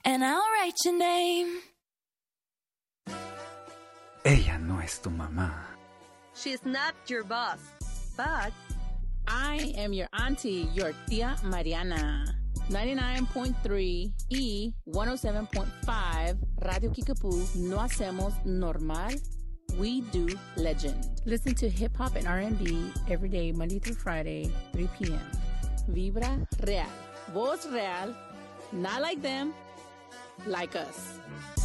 and I'll write your name. Ella no es tu mamá. She's not your boss, but I am your auntie, your Tia Mariana. 99.3 y 107.5 Radio Kickapoo. No hacemos normal. We do legend. Listen to hip hop and R&B every day, Monday through Friday, 3 p.m. Vibra Real. Voz Real. Not like them, like us.